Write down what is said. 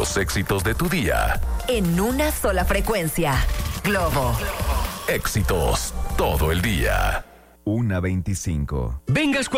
Los éxitos de tu día. En una sola frecuencia. Globo. Éxitos todo el día. 1:25. Vengas